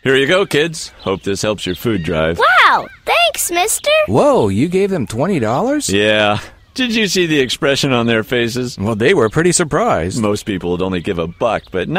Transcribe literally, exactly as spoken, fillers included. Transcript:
Here you go, kids. Hope this helps your food drive. Wow, thanks, mister. Whoa, you gave them twenty dollars? Yeah. Did you see the expression on their faces? Well, they were pretty surprised. Most people would only give a buck, but